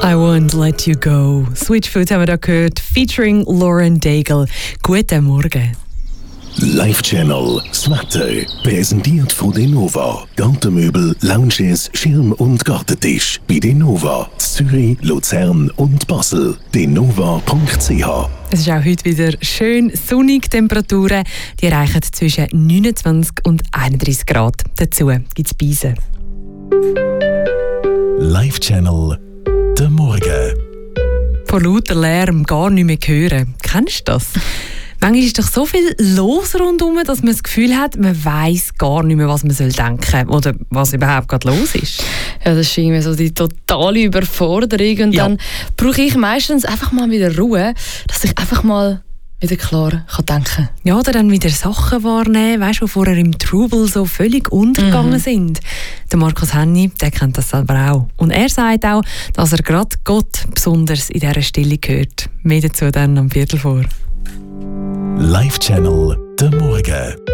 I Won't Let You Go. Switchfoot haben wir da gehört, featuring Lauren Daigle. Guten Morgen. Live-Channel, das Wetter, präsentiert von Denova. Gartenmöbel, Lounges, Schirm- und Gartentisch. Bei Denova, Zürich, Luzern und Basel. denova.ch. Es ist auch heute wieder schön sonnig. Temperaturen die erreichen zwischen 29 und 31 Grad. Dazu gibt es Beisen. Live-Channel, der Morgen. Vor lauter Lärm gar nicht mehr hören. Kennst du das? Manchmal ist doch so viel los rundherum, dass man das Gefühl hat, man weiss gar nicht mehr, was man denken soll oder was überhaupt gerade los ist. Ja, das ist irgendwie so die totale Überforderung. Und dann brauche ich meistens einfach mal wieder Ruhe, dass ich einfach mal wieder klar denken kann. Ja, oder dann wieder Sachen wahrnehmen, weißt du, die vorher im Trubel so völlig untergegangen sind. Der Markus Henny, der kennt das selber auch. Und er sagt auch, dass er gerade Gott besonders in dieser Stille hört. Mehr dazu dann am Viertel vor. Live-Channel, der Morgen.